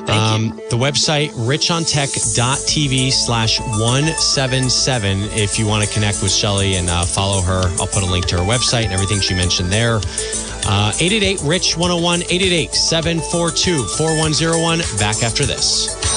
The website, richontech.tv/177 if you want to connect with Shelly and follow her. I'll put a link to her website and everything she mentioned there. 888-RICH-101, 888-742-4101. Back after this.